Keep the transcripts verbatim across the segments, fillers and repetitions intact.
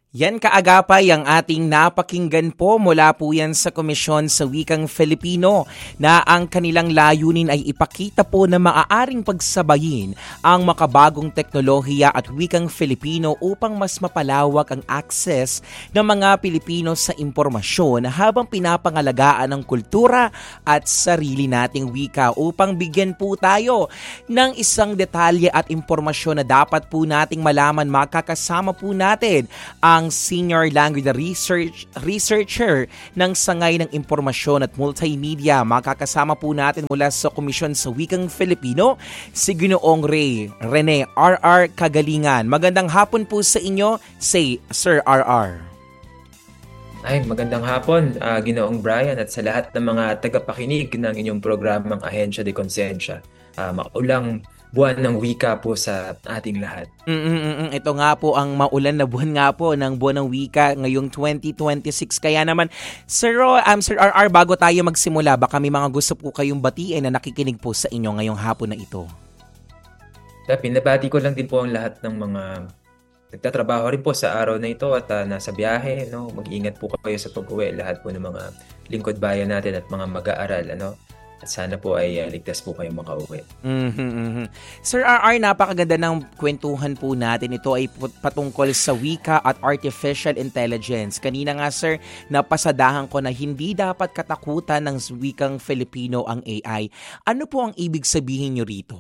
Yan kaagapay ang ating napakinggan po mula po yan sa Komisyon sa Wikang Filipino na ang kanilang layunin ay ipakita po na maaaring pagsabayin ang makabagong teknolohiya at wikang Filipino upang mas mapalawak ang access ng mga Pilipino sa impormasyon habang pinapangalagaan ang kultura at sarili nating wika. Upang bigyan po tayo ng isang detalye at impormasyon na dapat po nating malaman, makakasama po natin ang Senior Language Research Researcher ng Sangay ng Impormasyon at Multimedia. Makakasama po natin mula sa Komisyon sa Wikang Filipino, si Ginoong Ray Rene R R Kagalingan. Magandang hapon po sa inyo, say Sir R R. Ay, magandang hapon, uh, Ginoong Brian, at sa lahat ng mga tagapakinig ng inyong programang Ahensya de Konsensya. Uh, maulang buwan ng wika po sa ating lahat. Mm-mm-mm. Ito nga po ang maulan na buwan nga po ng buwan ng wika ngayong twenty twenty-six. Kaya naman, Sir, um, Sir R R, bago tayo magsimula, baka may mga gusto po kayong batiin na nakikinig po sa inyo ngayong hapon na ito. Pinabati ko lang din po ang lahat ng mga nagtatrabaho rin po sa araw na ito at uh, nasa biyahe. No? Mag-iingat po kayo sa pag-uwi. Lahat po ng mga lingkod bayan natin at mga mag-aaral. Ano? At sana po ay uh, ligtas po kayong makauwi. Mm-hmm, mm-hmm. Sir R R, napakaganda ng kwentuhan po natin. Ito ay patungkol sa wika at artificial intelligence. Kanina nga, sir, napasadahan ko na hindi dapat katakutan ng wikang Filipino ang A I. Ano po ang ibig sabihin nyo rito?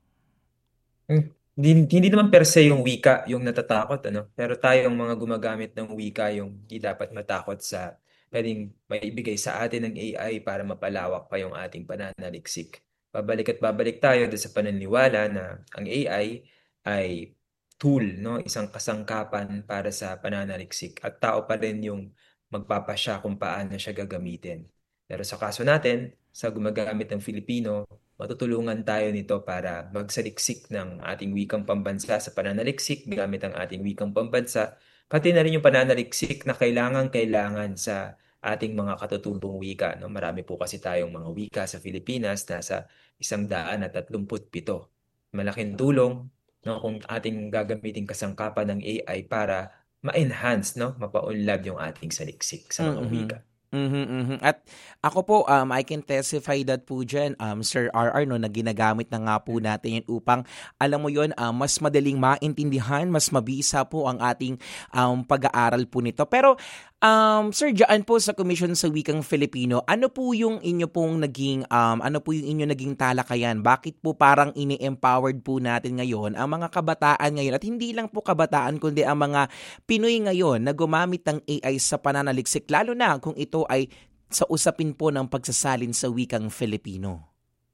Hmm. Hindi, hindi naman per se yung wika yung natatakot, ano? Pero tayong mga gumagamit ng wika yung hindi dapat matakot sa pwedeng maibigay sa atin ng A I para mapalawak pa yung ating pananaliksik. Babalik at babalik tayo sa paniniwala na ang A I ay tool, no? Isang kasangkapan para sa pananaliksik at tao pa rin yung magpapasya kung paano siya gagamitin. Pero sa kaso natin, sa gumagamit ng Filipino, matutulungan tayo nito para magsaliksik ng ating wikang pambansa sa pananaliksik gamit ang ating wikang pambansa, pati na rin yung pananaliksik na kailangan-kailangan sa ating mga katutubong wika. No? Marami po kasi tayong mga wika sa Pilipinas, nasa isang daan at tatlumput pito. Malaking tulong, no, kung ating gagamitin kasangkapan ng A I para ma-enhance, no, mapaunlad yung ating saliksik sa mga Mm-hmm. wika. Mm-hmm, mm-hmm. At ako po, um, I can testify that po dyan, um, Sir R R, no, na ginagamit na nga po natin yun upang, alam mo yun, um, mas madaling maintindihan, mas mabisa po ang ating um, pag-aaral po nito. Pero, um, Sir, dyan po sa Komisyon sa Wikang Filipino, ano po yung inyo pong naging, um, ano po yung inyo naging talakayan? Bakit po parang ini-empowered po natin ngayon ang mga kabataan ngayon? At hindi lang po kabataan, kundi ang mga Pinoy ngayon na gumamit ng A I sa pananaliksik, lalo na kung ito ay sa usapin po ng pagsasalin sa wikang Filipino.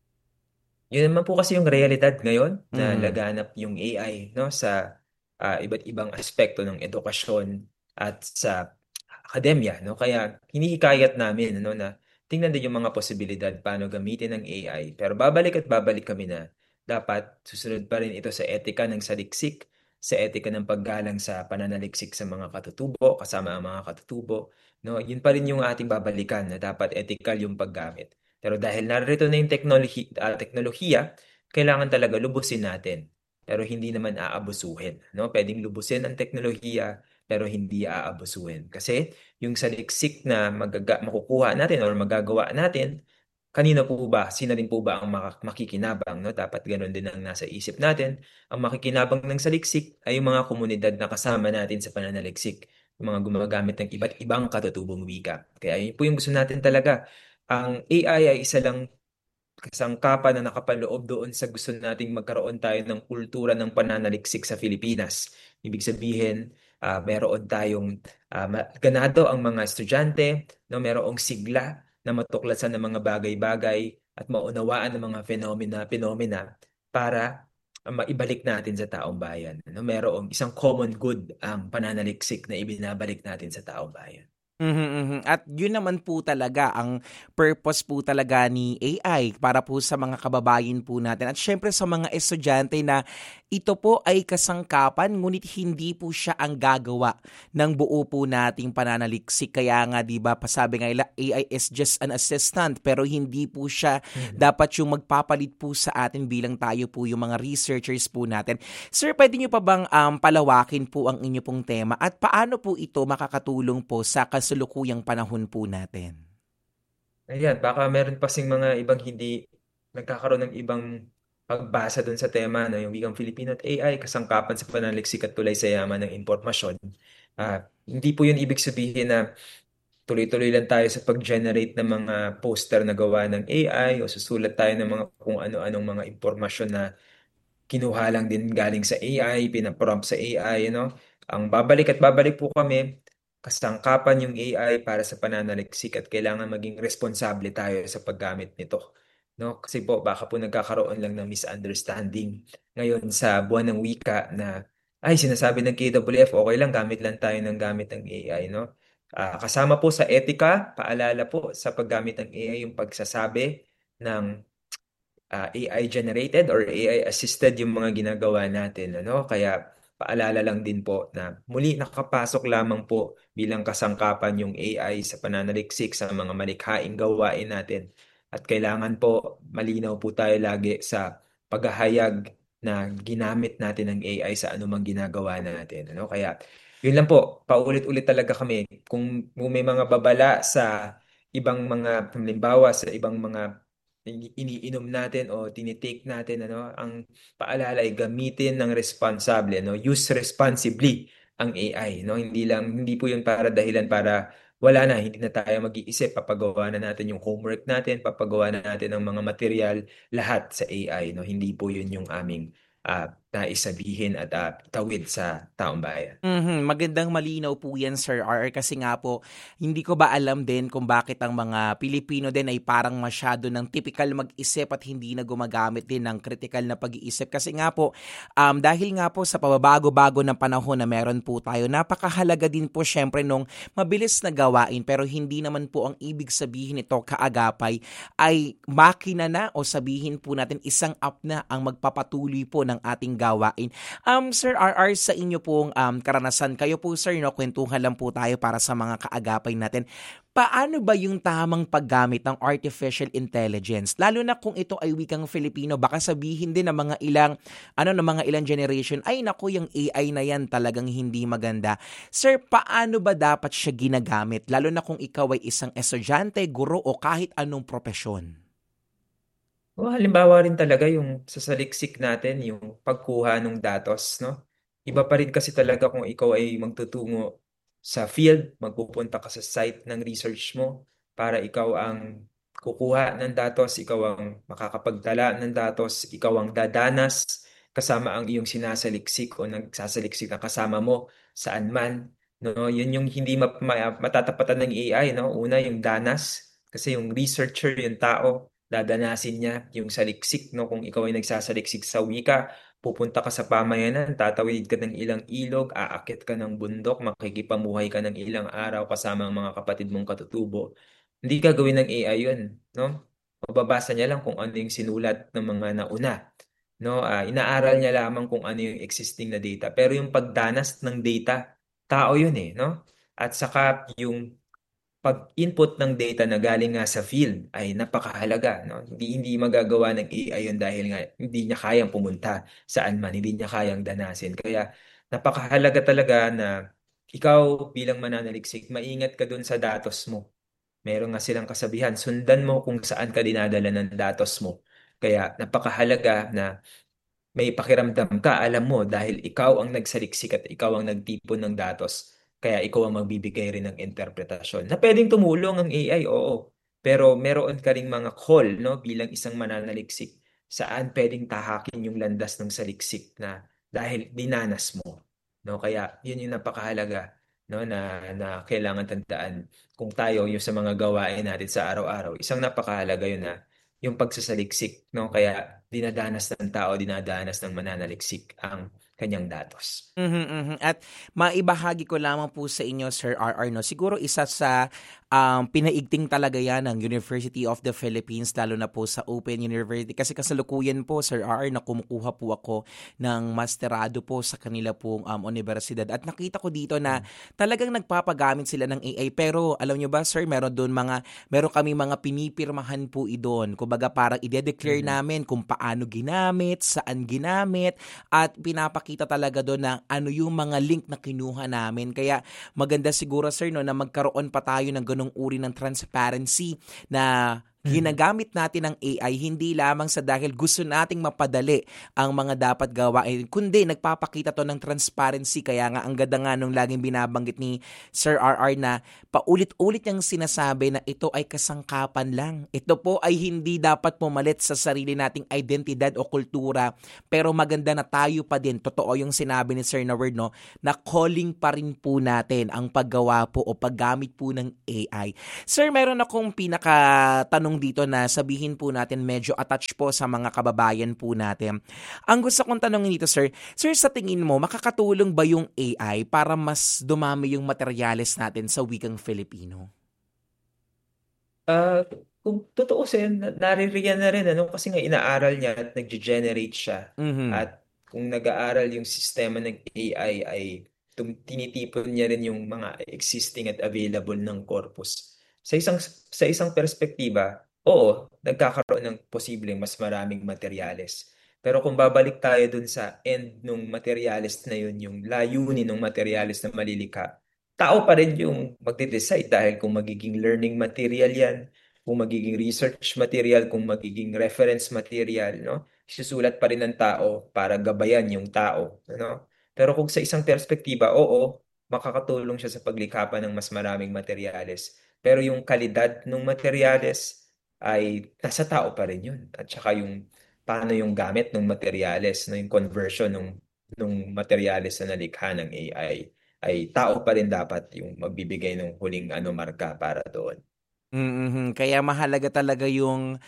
Yun naman po kasi yung realidad ngayon na Mm. laganap yung A I, no, sa uh, iba't ibang aspekto ng edukasyon at sa akademya, no? Kaya hinihikayat namin, no, na tingnan din yung mga posibilidad paano gamitin ng A I. Pero babalik at babalik kami na dapat susunod pa rin ito sa etika ng saliksik, sa etika ng paggalang sa pananaliksik sa mga katutubo, kasama ang mga katutubo. No, yun pa rin yung ating babalikan na dapat ethical yung paggamit. Pero dahil narito na yung teknolohi, uh, teknolohiya, kailangan talaga lubusin natin. Pero hindi naman aabusuhin. No? Pwedeng lubusin ang teknolohiya, pero hindi aabusuhin. Kasi yung saliksik na magaga- makukuha natin or magagawa natin, kanino po ba? Sino rin po ba ang makikinabang? No? Dapat ganun din ang nasa isip natin. Ang makikinabang ng saliksik ay yung mga komunidad na kasama natin sa pananaliksik. Yung mga gumagamit ng iba't ibang katutubong wika. Kaya yun po yung gusto natin talaga. Ang A I ay isa lang kasangkapan na nakapaloob doon sa gusto nating magkaroon tayo ng kultura ng pananaliksik sa Pilipinas. Ibig sabihin, uh, meron tayong uh, ganado ang mga estudyante, no, merong sigla na matuklasan ng mga bagay-bagay at maunawaan ng mga phenomena-phenomena para uh, maibalik natin sa taong bayan. No, merong isang common good ang pananaliksik na ibinabalik natin sa taong bayan. Mm-hmm, mm-hmm. At yun naman po talaga ang purpose po talaga ni A I para po sa mga kababayan po natin at syempre sa mga estudyante na ito po ay kasangkapan ngunit hindi po siya ang gagawa ng buo po nating pananaliksik. Kaya nga 'di ba, pasabi nga nila A I is just an assistant pero hindi po siya Mhm. dapat yung magpapalit po sa atin bilang tayo po yung mga researchers po natin. Sir, pwede niyo pa bang um, palawakin po ang inyo pong tema at paano po ito makakatulong po sa kasulukuyang panahon po natin? Ayan, baka meron pa kasing mga ibang hindi nagkakaroon ng ibang pagbasa dun sa tema na yung wikang Filipino at A I, kasangkapan sa pananaliksik at tulay sa yaman ng impormasyon. Ah, hindi po yun ibig sabihin na tuloy-tuloy lang tayo sa pag-generate ng mga poster na gawa ng A I o susulat tayo ng mga kung ano-anong mga impormasyon na kinuha lang din galing sa A I, pinaprompt sa A I, you know. Ang babalik at babalik po kami, kasangkapan yung A I para sa pananaliksik at kailangan maging responsable tayo sa paggamit nito. No? Kasi po, baka po nagkakaroon lang ng misunderstanding ngayon sa buwan ng wika na ay sinasabi ng K W F, okay lang, gamit lang tayo ng gamit ng A I, no? Ah, kasama po sa etika, paalala po sa paggamit ng A I yung pagsasabi ng ah, A I generated or A I assisted yung mga ginagawa natin, ano? Kaya paalala lang din po na muli nakapasok lamang po bilang kasangkapan yung A I sa pananaliksik sa mga malikhaing gawain natin. At kailangan po malinaw po tayo lagi sa paghahayag na ginamit natin ng A I sa anumang ginagawa natin, ano? Kaya yun lang po, paulit-ulit talaga kami. Kung, kung may mga babala sa ibang mga, halimbawa sa ibang mga ini- iniinom natin o tinitake natin, ano, ang paalala ay gamitin ng responsable, no? Use responsibly ang A I, no? Hindi lang hindi po 'yun para dahilan para wala na, hindi na tayo mag-iisip, papagawa na natin yung homework natin, papagawa na natin ang mga material lahat sa A I, no? Hindi po 'yun yung aming ah nais sabihin at ah, tawid sa taong bayan. Mhm, magandang malinaw po 'yan, Sir R, kasi nga po hindi ko ba alam din kung bakit ang mga Pilipino din ay parang masyado ng tipikal mag-isip at hindi na gumagamit din ng kritikal na pag-iisip. Kasi nga po, um, dahil nga po sa pababago-bago ng panahon na meron po tayo, napakahalaga din po siyempre nung mabilis na gawain, pero hindi naman po ang ibig sabihin nito kaagapay ay makina na o sabihin po natin isang app na ang magpapatuloy po ng ating gawain. Um, Sir R R, sa inyo pong um, karanasan, kayo po sir, no, kwentuhan lang po tayo para sa mga kaagapay natin. Paano ba yung tamang paggamit ng artificial intelligence? Lalo na kung ito ay wikang Filipino, baka sabihin din ng mga ilang, ano, ng mga ilang generation, ay naku, yung A I na yan talagang hindi maganda. Sir, paano ba dapat siya ginagamit? Lalo na kung ikaw ay isang estudyante, guro o kahit anong propesyon. O halimbawa rin talaga yung sa saliksik natin, yung pagkuha ng datos, no? Iba pa rin kasi talaga kung ikaw ay magtutungo sa field, magpupunta ka sa site ng research mo para ikaw ang kukuha ng datos, ikaw ang makakapagtala ng datos, ikaw ang dadanas kasama ang iyong sinasaliksik o nagsasaliksik na kasama mo saan man, no? Yun yung hindi map- ma- matatapatan ng A I, no? Una yung danas, kasi yung researcher, yung tao, dadanasin niya yung saliksik, no? Kung ikaw ay nagsasaliksik sa wika, pupunta ka sa pamayanan, tatawid ka ng ilang ilog, aakit ka ng bundok, makikipamuhay ka ng ilang araw kasama ang mga kapatid mong katutubo. Hindi gagawin ng A I yun, no? Mababasa niya lang kung ano yung sinulat ng mga nauna, no? Ah, inaaral niya lamang kung ano yung existing na data. Pero yung pagdanas ng data, tao yun eh, no? At saka yung pag-input ng data na galing nga sa field ay napakahalaga, no? Hindi hindi magagawa ng A I yun dahil nga hindi niya kayang pumunta saan man, hindi niya kayang danasin. Kaya napakahalaga talaga na ikaw bilang mananaliksik, maingat ka dun sa datos mo. Meron nga silang kasabihan, sundan mo kung saan ka dinadala ng datos mo. Kaya napakahalaga na may pakiramdam ka, alam mo, dahil ikaw ang nagsaliksik at ikaw ang nagtipon ng datos. Kaya ikaw ang magbibigay rin ng interpretasyon. Na pwedeng tumulong ang A I, oo. Pero meron ka ring mga call, no, bilang isang mananaliksik saan pwedeng tahakin yung landas ng saliksik na dahil dinanas mo. No, kaya yun yung napakahalaga, no, na na kailangan tandaan kung tayo yung sa mga gawain natin sa araw-araw. Isang napakahalaga yun na yung pagsasaliksik, no? Kaya dinadanas ng tao, dinadanas ng mananaliksik ang kanyang datos. Mhm, mhm. At maibahagi ko lamang po sa inyo, Sir R R, no, siguro isa sa um, pinaigting talaga yan ng University of the Philippines, lalo na po sa Open University. Kasi kasalukuyan po, Sir R R, na kumukuha po ako ng masterado po sa kanila pong um, universidad. At nakita ko dito na Mm. talagang nagpapagamit sila ng A I. Pero alam nyo ba, Sir, meron doon mga, meron kami mga pinipirmahan po idon. Kumbaga parang ide-declare Mhm. namin kung paano ginamit, saan ginamit, at pinapakita talaga doon na ano yung mga link na kinuha namin. Kaya maganda siguro, sir, no, na magkaroon pa tayo ng ganong uri ng transparency na Mhm. ginagamit natin ng A I hindi lamang sa dahil gusto nating mapadali ang mga dapat gawain, kundi nagpapakita to ng transparency. Kaya nga ang ganda nga nung laging binabanggit ni Sir R R na paulit-ulit niyang sinasabi na ito ay kasangkapan lang. Ito po ay hindi dapat pumalit sa sarili nating identidad o kultura, pero maganda na tayo pa din, totoo yung sinabi ni Sir Naward, no, na calling pa rin po natin ang paggawa po o paggamit po ng A I. Sir, meron akong pinaka-tanong dito na sabihin po natin medyo attached po sa mga kababayan po natin. Ang gusto kong tanongin dito, sir, sir, sa tingin mo, makakatulong ba yung A I para mas dumami yung materyales natin sa wikang Filipino? Ah, kung tutuusin, na- naririyan na rin, ano, kasi nga inaaral niya at nag-generate siya. Mhm. At kung nag-aaral yung sistema ng A I ay tum- tinitipon niya rin yung mga existing at available ng corpus. Sa isang sa isang perspektiba, oo, nagkakaroon ng posibleng mas maraming materyales. Pero kung babalik tayo dun sa end ng materyales na yun, yung layunin ng materyales na malilikha, tao pa rin yung magde-decide dahil kung magiging learning material yan, kung magiging research material, kung magiging reference material, no? Isusulat pa rin ng tao para gabayan yung tao, no? Pero kung sa isang perspektiba, oo, makakatulong siya sa paglikha pa ng mas maraming materyales. Pero yung kalidad ng materyales ay nasa tao pa rin yun. At saka yung paano yung gamit ng materyales, no? Yung conversion ng ng materyales na nalikha ng A I ay tao pa rin dapat yung magbibigay ng huling ano marka para doon. Mhm. Kaya mahalaga talaga yung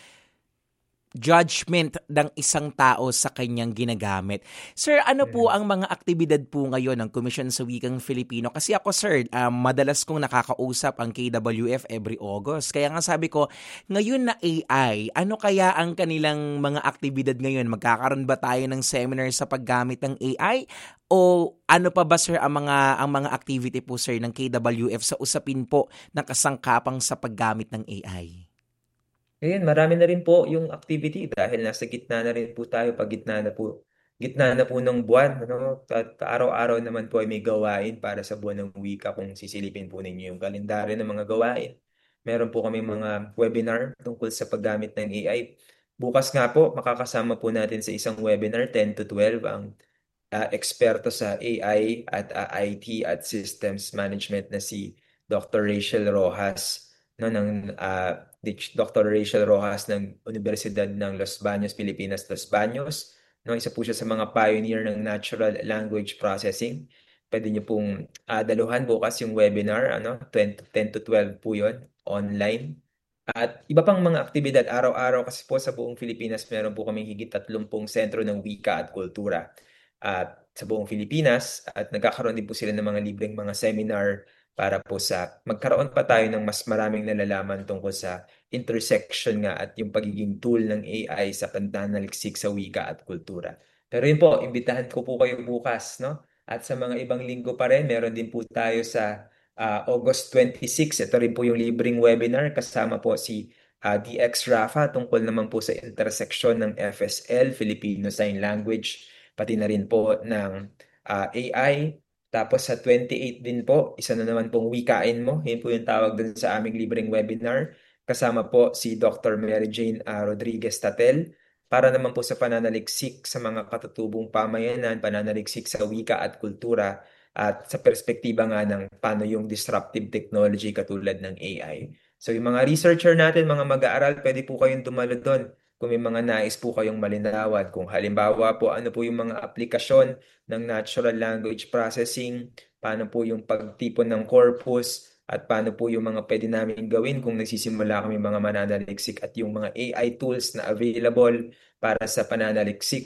judgment ng isang tao sa kanyang ginagamit. Sir, ano po Mm. ang mga aktibidad po ngayon ng Komisyon sa Wikang Filipino? Kasi ako, sir, um, madalas kong nakakausap ang K W F every August. Kaya nga sabi ko, ngayon na A I, ano kaya ang kanilang mga aktibidad ngayon? Magkakaroon ba tayo ng seminar sa paggamit ng A I? O ano pa ba, sir, ang mga ang mga activity po, sir, ng K W F sa usapin po ng kasangkapang sa paggamit ng A I? Ngayon, marami na rin po yung activity dahil nasa gitna na rin po tayo pag gitna na po gitna na po ng buwan, ano? At araw-araw naman po ay may gawain para sa buwan ng wika kung sisilipin po ninyo yung kalendaryo ng mga gawain. Meron po kami mga webinar tungkol sa paggamit ng A I. Bukas nga po, makakasama po natin sa isang webinar ten to twelve ang ah, eksperto sa A I at ah, I T at Systems Management na si Doctor Rachel Rojas, no, ng ah, Dich- Doctor Rachel Rojas ng Universidad ng Los Baños, Pilipinas, Los Baños. No, isa po siya sa mga pioneer ng natural language processing. Pwede niyo pong ah, daluhan bukas yung webinar, ano, ten to, ten to twelve po yun, online. At iba pang mga aktibidad araw-araw kasi po sa buong Pilipinas meron po kaming higit tatlumpung sentro ng wika at kultura at sa buong Pilipinas at nagkakaroon din po sila ng mga libreng mga seminar para po sa magkaroon pa tayo ng mas maraming nalalaman tungkol sa intersection nga at yung pagiging tool ng A I sa pananaliksik sa wika at kultura. Pero yun po, imbitahan ko po kayo bukas, no? At sa mga ibang linggo pa rin, meron din po tayo sa ah, August twenty-six. Ito rin po yung libreng webinar kasama po si ah, D X Rafa tungkol naman po sa intersection ng F S L, Filipino Sign Language, pati na rin po ng ah, A I. Tapos sa twenty-eight din po, isa na naman pong wikain mo. Yun po yung tawag dun sa aming libreng webinar. Kasama po si Doctor Mary Jane ah, Rodriguez Tatel para naman po sa pananaliksik sa mga katutubong pamayanan, pananaliksik sa wika at kultura at sa perspektiba nga ng paano yung disruptive technology katulad ng A I. So yung mga researcher natin, mga mag-aaral, pwede po kayong dumalo doon kung may mga nais po kayong malinawan. Kung halimbawa po, ano po yung mga aplikasyon ng natural language processing, paano po yung pagtipon ng corpus, at paano po yung mga pwede namin gawin kung nagsisimula kami mga mananaliksik at yung mga A I tools na available para sa pananaliksik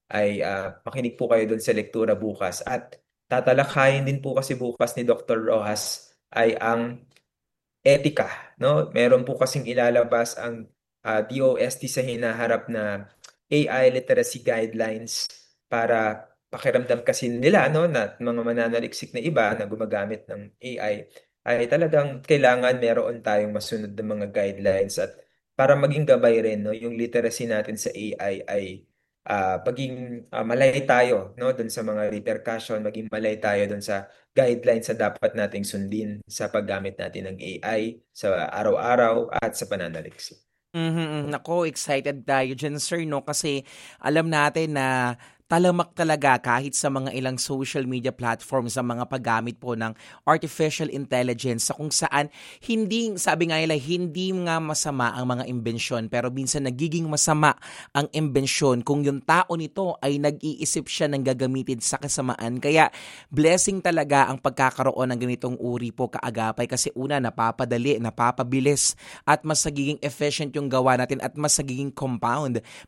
ay ah, makinig po kayo doon sa lektura bukas. At tatalakayin din po kasi bukas ni Doctor Rojas ay ang etika, no? Meron po kasing ilalabas ang ah, D O S T sa hinaharap na A I literacy guidelines para pakiramdam kasi nila, no, na mga mananaliksik na iba na gumagamit ng A I ay talagang kailangan meron tayong masunod na mga guidelines at para maging gabay rin, no, yung literacy natin sa A I ay ah, maging ah, malay tayo, no, doon sa mga repercussion, maging malay tayo doon sa guidelines na dapat nating sundin sa paggamit natin ng A I sa araw-araw at sa pananaliksik. Mhm, nako excited tayo diyan sir 'no, kasi alam natin na talamak talaga kahit sa mga ilang social media platforms ang mga paggamit po ng artificial intelligence sa kung saan hindi sabi nga nila hindi nga masama ang mga imbensyon pero minsan nagiging masama ang imbensyon kung yung tao nito ay nag-iisip siya ng gagamitin sa kasamaan. Kaya blessing talaga ang pagkakaroon ng ganitong uri po kaagapay kasi una napapadali, napapabilis at mas nagiging efficient yung gawa natin at mas nagiging compound